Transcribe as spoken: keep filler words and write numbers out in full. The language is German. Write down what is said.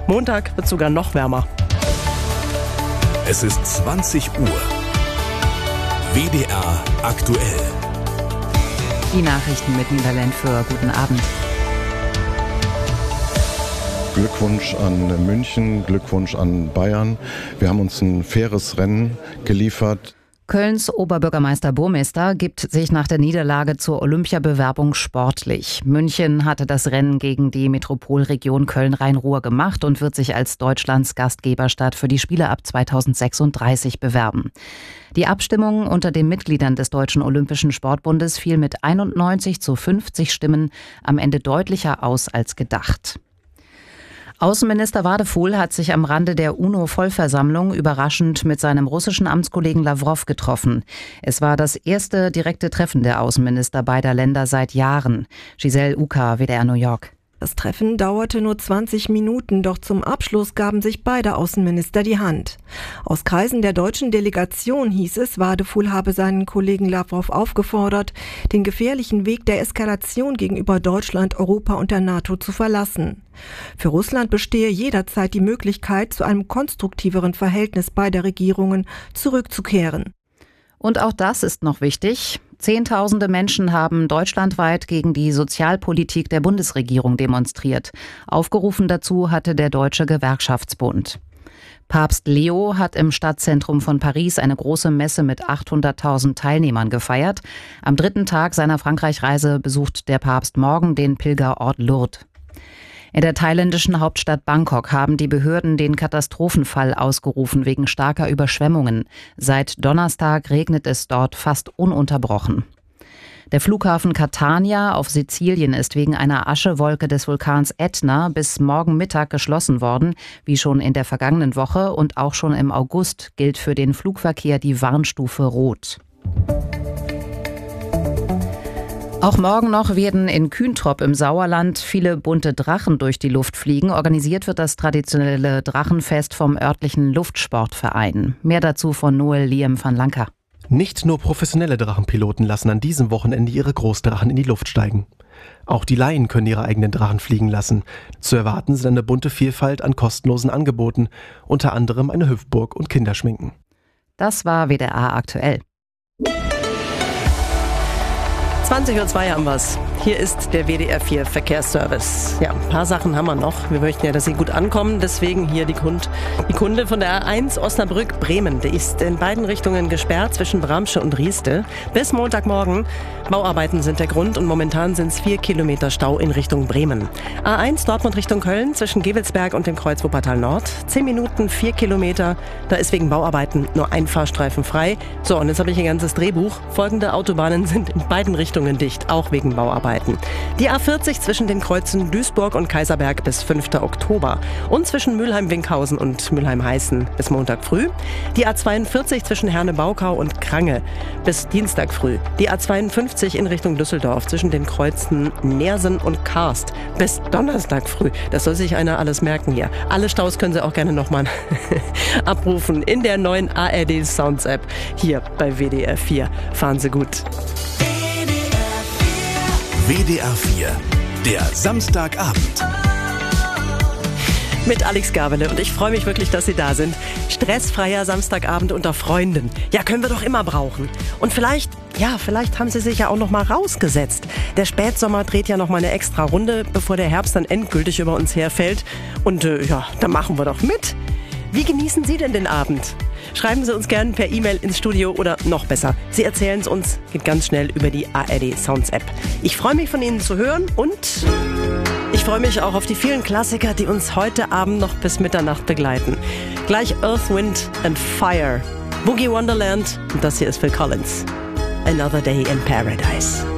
Montag wird sogar noch wärmer. Es ist zwanzig Uhr. W D R aktuell. Die Nachrichten mit Niederland für guten Abend. Glückwunsch an München, Glückwunsch an Bayern. Wir haben uns ein faires Rennen geliefert. Kölns Oberbürgermeister Burmester gibt sich nach der Niederlage zur Olympiabewerbung sportlich. München hatte das Rennen gegen die Metropolregion Köln-Rhein-Ruhr gemacht und wird sich als Deutschlands Gastgeberstadt für die Spiele ab zweitausendsechsunddreißig bewerben. Die Abstimmung unter den Mitgliedern des Deutschen Olympischen Sportbundes fiel mit einundneunzig zu fünfzig Stimmen am Ende deutlicher aus als gedacht. Außenminister Wadefuhl hat sich am Rande der UNO-Vollversammlung überraschend mit seinem russischen Amtskollegen Lawrow getroffen. Es war das erste direkte Treffen der Außenminister beider Länder seit Jahren. Giselle Uka, W D R New York. Das Treffen dauerte nur zwanzig Minuten, doch zum Abschluss gaben sich beide Außenminister die Hand. Aus Kreisen der deutschen Delegation hieß es, Wadefuhl habe seinen Kollegen Lawrow aufgefordert, den gefährlichen Weg der Eskalation gegenüber Deutschland, Europa und der NATO zu verlassen. Für Russland bestehe jederzeit die Möglichkeit, zu einem konstruktiveren Verhältnis beider Regierungen zurückzukehren. Und auch das ist noch wichtig. Zehntausende Menschen haben deutschlandweit gegen die Sozialpolitik der Bundesregierung demonstriert. Aufgerufen dazu hatte der Deutsche Gewerkschaftsbund. Papst Leo hat im Stadtzentrum von Paris eine große Messe mit achthunderttausend Teilnehmern gefeiert. Am dritten Tag seiner Frankreichreise besucht der Papst morgen den Pilgerort Lourdes. In der thailändischen Hauptstadt Bangkok haben die Behörden den Katastrophenfall ausgerufen wegen starker Überschwemmungen. Seit Donnerstag regnet es dort fast ununterbrochen. Der Flughafen Catania auf Sizilien ist wegen einer Aschewolke des Vulkans Ätna bis morgen Mittag geschlossen worden, wie schon in der vergangenen Woche, und auch schon im August gilt für den Flugverkehr die Warnstufe Rot. Auch morgen noch werden in Kühntrop im Sauerland viele bunte Drachen durch die Luft fliegen. Organisiert wird das traditionelle Drachenfest vom örtlichen Luftsportverein. Mehr dazu von Noel Liam van Lanker. Nicht nur professionelle Drachenpiloten lassen an diesem Wochenende ihre Großdrachen in die Luft steigen. Auch die Laien können ihre eigenen Drachen fliegen lassen. Zu erwarten sind eine bunte Vielfalt an kostenlosen Angeboten, unter anderem eine Hüpfburg und Kinderschminken. Das war W D R aktuell. zwanzig Uhr zwei haben wir's. Hier ist der W D R vier Verkehrsservice. Ja, ein paar Sachen haben wir noch. Wir möchten ja, dass sie gut ankommen. Deswegen hier die, Kund, die Kunde von der A eins Osnabrück-Bremen. Die ist in beiden Richtungen gesperrt zwischen Bramsche und Rieste. Bis Montagmorgen. Bauarbeiten sind der Grund und momentan sind es vier Kilometer Stau in Richtung Bremen. A eins Dortmund Richtung Köln zwischen Gewelsberg und dem Kreuz Wuppertal Nord. Zehn Minuten, vier Kilometer. Da ist wegen Bauarbeiten nur ein Fahrstreifen frei. So, und jetzt habe ich ein ganzes Drehbuch. Folgende Autobahnen sind in beiden Richtungen dicht, auch wegen Bauarbeiten. Die A vierzig zwischen den Kreuzen Duisburg und Kaiserberg bis fünften Oktober und zwischen Mülheim-Winkhausen und Mülheim-Heißen bis Montag früh. Die A zweiundvierzig zwischen Herne-Baukau und Krange bis Dienstag früh. Die A zweiundfünfzig in Richtung Düsseldorf zwischen den Kreuzen Neersen und Karst bis Donnerstag früh. Das soll sich einer alles merken hier. Alle Staus können Sie auch gerne nochmal abrufen in der neuen A R D Sounds App hier bei W D R vier. Fahren Sie gut. W D R vier, der Samstagabend. Mit Alex Gabele und ich freue mich wirklich, dass Sie da sind. Stressfreier Samstagabend unter Freunden. Ja, können wir doch immer brauchen. Und vielleicht, ja, vielleicht haben Sie sich ja auch noch mal rausgesetzt. Der Spätsommer dreht ja noch mal eine extra Runde, bevor der Herbst dann endgültig über uns herfällt. Und äh, ja, da machen wir doch mit. Wie genießen Sie denn den Abend? Schreiben Sie uns gerne per E-Mail ins Studio oder noch besser, Sie erzählen es uns, geht ganz schnell über die A R D Sounds App. Ich freue mich, von Ihnen zu hören und ich freue mich auch auf die vielen Klassiker, die uns heute Abend noch bis Mitternacht begleiten. Gleich Earth, Wind and Fire, Boogie Wonderland und das hier ist Phil Collins. Another Day in Paradise.